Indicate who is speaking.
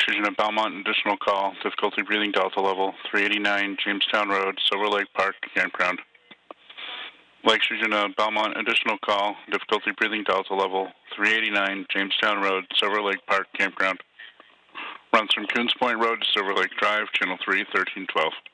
Speaker 1: Fusion at Belmont, additional call, difficulty breathing Delta level, 389 Jamestown Road, Silver Lake Park, campground. Lake Fusion at Belmont, additional call, difficulty breathing Delta level, 389 Jamestown Road, Silver Lake Park, campground. Runs from Coons Point Road to Silver Lake Drive, channel 3, 1312.